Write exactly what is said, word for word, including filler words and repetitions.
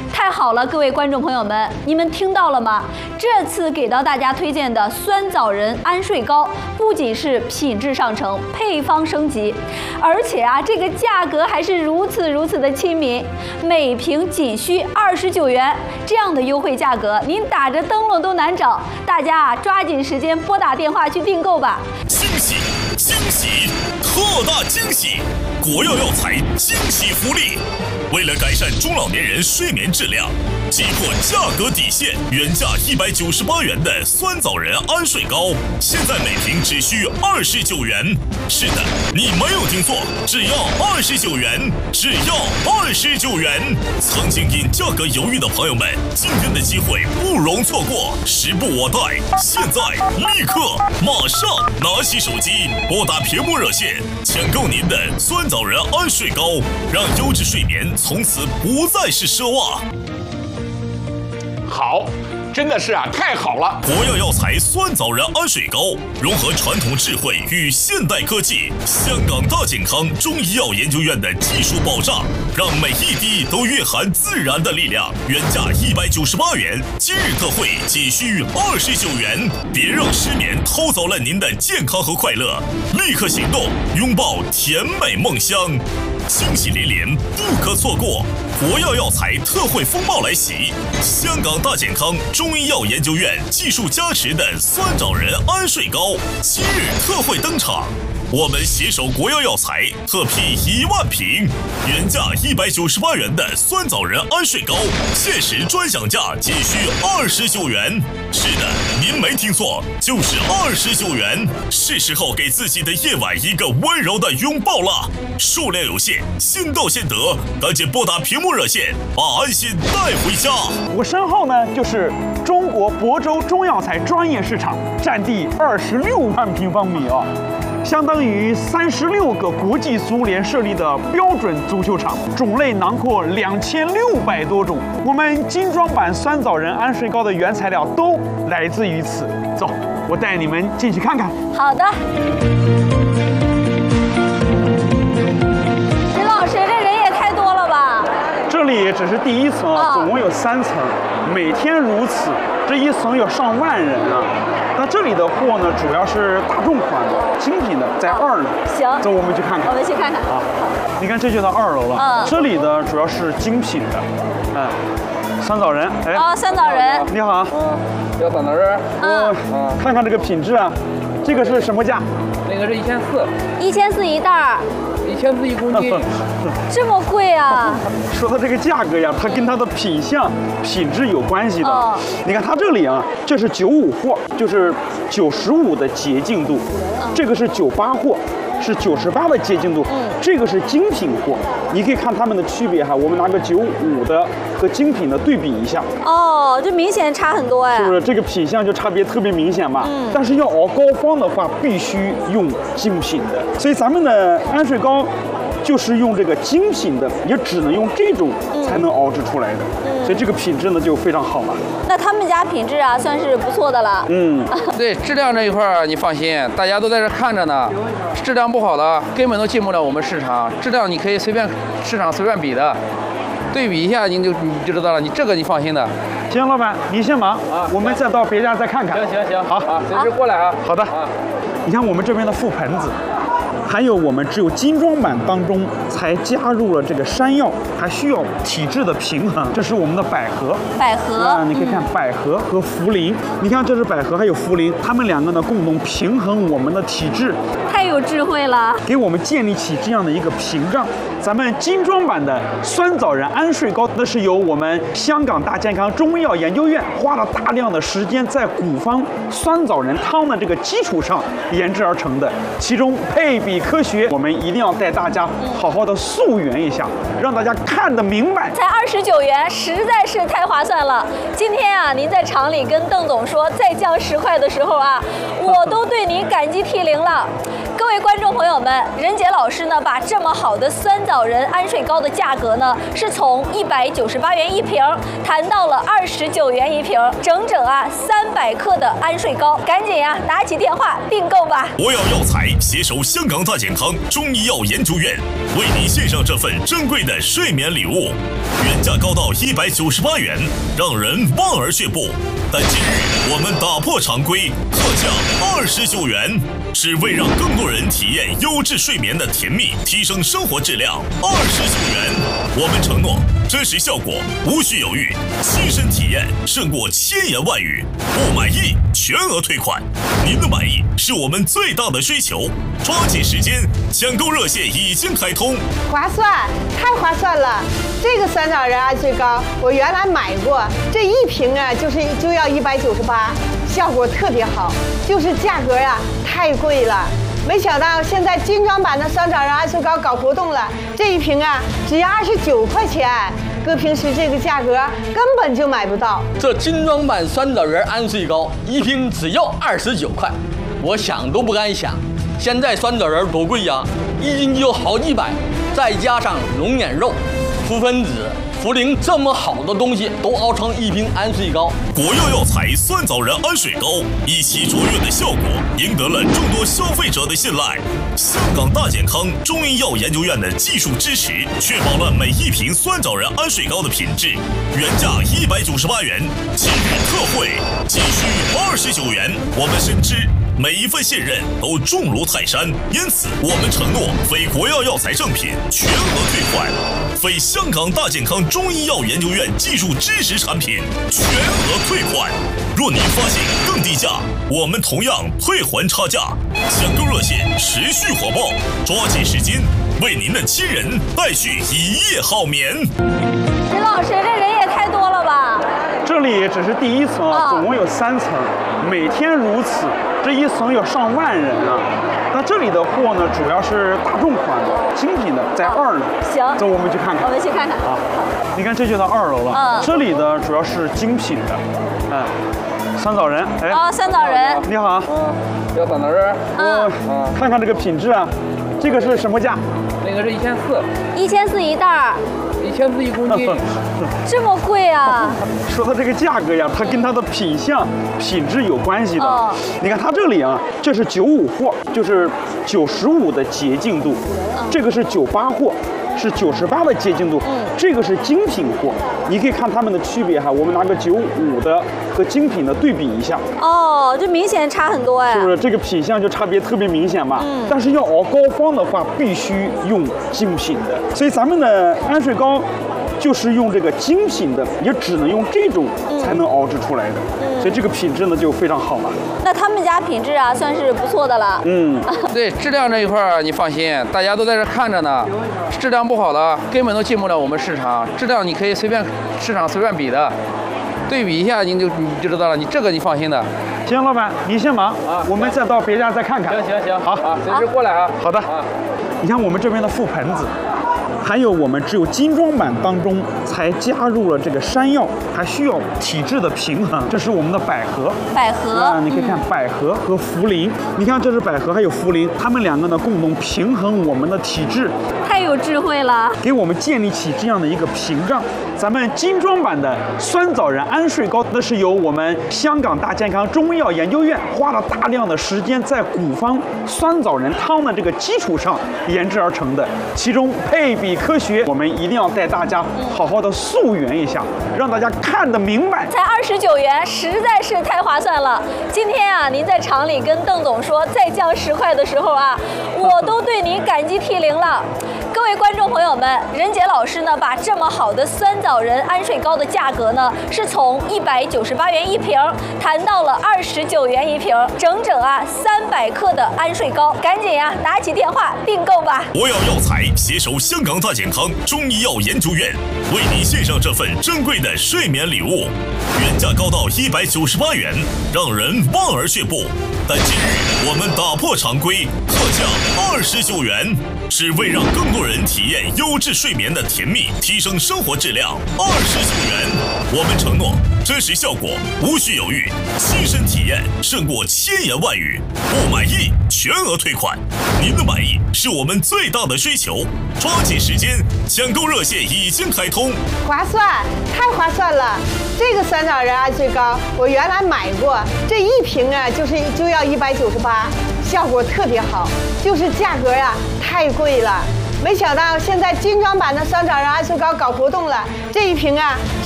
太好了，各位观众朋友们，你们听到了吗？这次给到大家推荐的酸枣仁安睡膏，不仅是品质上乘，配方升级，而且啊，这个价格还是如此如此的亲民，每瓶仅需二十九元，这样的优惠价格，您打着灯笼都难找。大家啊，抓紧时间拨打电话去订购吧！ 惊喜惊喜，特大惊喜！国药药材惊喜福利！为了改善中老年人睡眠质量，击破价格底线，原价一百九十八元的酸枣仁安睡膏，现在每瓶只需二十九元。是的，你没有听错，只要二十九元，只要二十九元。曾经因价格犹豫的朋友们，今天的机会不容错过，时不我待，现在立刻马上拿起手机，拨打屏幕热线，抢购您的酸枣仁安睡膏，让优质睡眠从此不再是奢望。 好，真的是啊，太好了！ 国药药材酸枣仁安睡膏，融合传统智慧与现代科技，香港大健康中医药研究院的技术保障，让每一滴都蕴含自然的力量。原价一百九十八元，今日特惠仅需二十九元。别让失眠偷走了您的健康和快乐，立刻行动，拥抱甜美梦乡。惊喜连连，不可错过！国药药材特惠风暴来袭，香港大健康中医药研究院技术加持的酸枣仁安睡膏今日特惠登场。我们携手国药药材特批一万瓶，原价一百九十八元的酸枣仁安睡膏，限时专享价仅需二十九元。是的，您没听错，就是二十九元。是时候给自己的夜晚一个温柔的拥抱了。数量有限，先到先得，赶紧拨打屏幕热线，把安心带回家。 我身后呢，就是中国亳州中药材专业市场，占地二十六万平方米啊。相当于三十六个国际足联设立的标准足球场，种类囊括两千六百多种。我们精装版酸枣仁安睡膏的原材料都来自于此。走，我带你们进去看看。 好的。石老师，这人也太多了吧？ 这里只是第一层啊，总共有三层，每天如此，这一层有上万人啊。那这里的货呢，主要是大众款的、精品的，在二楼。 行， 走，我们去看看。 我们去看看。 啊，你看这就到二楼了。 嗯， 这里的主要是精品的，嗯，酸枣仁。哎， 哦，酸枣仁。 你好。 嗯，要酸枣仁。 嗯，看看这个品质啊，这个是什么价？ 那个是一千四。 一千四一袋儿。 一千四一公斤。 这么贵啊？ 说到这个价格呀，它跟它的品相、品质有关系的。 哦， 你看它这里啊，这是九五货，就是九十五的洁净度；这个是九八货，是九十八的洁净度。嗯，这个是精品货。你可以看它们的区别哈。我们拿个九五的和精品的对比一下。 哦，这明显差很多哎。 是不是这个品相就差别特别明显嘛？嗯。但是要熬膏方的话，必须用精品的。所以咱们的安睡膏就是用这个精品的，也只能用这种才能熬制出来的。嗯。所以这个品质呢就非常好了。 那他们家品质啊算是不错的了。 嗯。 对质量这一块儿你放心，大家都在这看着呢。质量不好的根本都进不了我们市场，质量你可以随便市场随便比的。对比一下，您就你就知道了。你这个你放心的。 行，老板，你先忙啊，我们再到别家再看看。 行行行， 好啊，随时过来啊。 好的。啊，你看我们这边的覆盆子，还有我们只有精装版当中才加入了这个山药，还需要体质的平衡。这是我们的百合， 百合啊，你可以看百合和茯苓。你看这是百合还有茯苓，它们两个呢共同平衡我们的体质。 太有智慧了， 给我们建立起这样的一个屏障。咱们精装版的酸枣仁安睡膏，那是由我们香港大健康中医药研究院花了大量的时间，在古方酸枣仁汤的这个基础上研制而成的，其中配比科学，我们一定要带大家好好的溯源一下，让大家看得明白。 才二十九元，实在是太划算了。今天啊，您在厂里跟邓总说再降十块的时候啊，我都对您感激涕零了。各位观众朋友们，任杰老师呢，把这么好的酸枣仁安睡糕的价格呢，是从一百九十八元一瓶谈到了二十九元一瓶，整整啊三百克的安睡糕，赶紧呀、啊、拿起电话订购吧！ 国药药材携手香港大健康中医药研究院，为您献上这份珍贵的睡眠礼物，原价高到一百九十八元，让人望而却步。但今日我们打破常规，特价二十九元，是为让更多人体验优质睡眠的甜蜜，提升生活质量。二十九元，我们承诺真实效果无需犹豫，亲身体验胜过千言万语。不满意全额退款，您的满意是我们最大的追求。抓紧时间，抢购热线已经开通， 划算，太划算了！这个酸枣仁安睡糕我原来买过，这一瓶啊就是就要一百九十八，效果特别好，就是价格啊太贵了。没想到现在精装版的酸枣仁安睡糕搞活动了，这一瓶啊只要二十九块钱，搁平时这个价格根本就买不到。 这精装版酸枣仁安睡糕一瓶只要二十九块，我想都不敢想。现在酸枣仁多贵呀，一斤就好几百，再加上龙眼肉、福分子、茯苓这么好的东西都熬成一瓶安睡糕。 国药药材酸枣仁安睡糕一起卓越的效果，赢得了众多消费者的信赖。香港大健康中医药研究院的技术支持，确保了每一瓶酸枣仁安睡糕的品质。原价一百九十八元，今日特惠仅需二十九元。我们深知每一份信任都重如泰山，因此我们承诺非国药药材正品全额退款，非香港大健康中医药研究院技术支持产品全额退款。若您发现更低价，我们同样退还差价。抢购热线持续火爆，抓紧时间，为您的亲人带去一夜好眠。 任老师，这人也太多了吧？ 这里只是第一层啊，总共有三层，每天如此，这一层有上万人啊。那这里的货呢，主要是大众款的、精品的，在二楼。 行， 走，我们去看看。 我们去看看。 啊，你看这就到二楼了。 嗯， 这里的主要是精品的，嗯，酸枣仁。哎， 哦，酸枣仁。 你好。 嗯，要酸枣仁。 嗯，嗯，看看这个品质啊，这个是什么价？ 那个是一千四。 一千四一袋儿。 一千四一公斤， 这么贵啊！ 说到这个价格呀，它跟它的品相、品质有关系的。 哦、 你看它这里啊，这是九五货，就是九十五的洁净度；嗯、这个是九八货，是九十八的洁净度。嗯，这个是精品货，你可以看它们的区别哈。我们拿个九五的和精品的对比一下。 哦，这明显差很多哎。 是不是这个品相就差别特别明显嘛？嗯。但是要熬膏方的话，必须用精品的，所以咱们的安睡糕就是用这个精品的，也只能用这种才能熬制出来的，嗯、所以这个品质呢就非常好了。 那他们家品质啊算是不错的了。 嗯，对质量这一块儿你放心，大家都在这看着呢，质量不好的根本都进不了我们市场，质量你可以随便市场随便比的，对比一下您就你就知道了，你这个你放心的。 行，老板你先忙啊，我们再到别家再看看。 行行行， 好啊，随时过来啊。 好的。啊，你看我们这边的覆盆子。还有我们只有精装版当中才加入了这个山药，还需要体质的平衡。这是我们的百合， 百合啊，你可以看百合和茯苓。你看这是百合还有茯苓，它们两个呢共同平衡我们的体质， 太有智慧了， 给我们建立起这样的一个屏障。咱们精装版的酸枣仁安睡糕，那是由我们香港大健康中医药研究院花了大量的时间在古方酸枣仁汤的这个基础上研制而成的，其中配比科学，我们一定要带大家好好的溯源一下，让大家看得明白。 才二十九元，实在是太划算了。今天啊，您在厂里跟邓总说再降十块的时候啊，我都对您感激涕零了。各位观众朋友们，任杰老师呢，把这么好的酸枣仁安睡糕的价格呢，是从一百九十八元一瓶谈到了二十九元一瓶，整整啊三百克的安睡糕，赶紧呀、啊、拿起电话订购吧！ 国药药材携手香港大健康中医药研究院，为您献上这份珍贵的睡眠礼物，原价高到一百九十八元，让人望而却步。但今日我们打破常规，特价二十九元，是为让更多人体验优质睡眠的甜蜜，提升生活质量。二十九元，我们承诺真实效果无需犹豫，亲身体验胜过千言万语。不满意全额退款，您的满意是我们最大的追求。抓紧时间，抢购热线已经开通， 划算，太划算了！这个酸枣仁安睡膏，我原来买过，这一瓶啊就是就要一百九十八，效果特别好，就是价格呀、啊、太贵了。没想到现在精装版的酸枣仁安睡膏搞活动了，这一瓶啊